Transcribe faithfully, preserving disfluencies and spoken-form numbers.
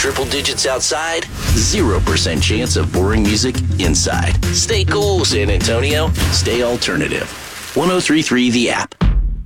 triple digits outside, zero percent chance of boring music inside. Stay cool, San Antonio. Stay alternative. one oh three point three The App.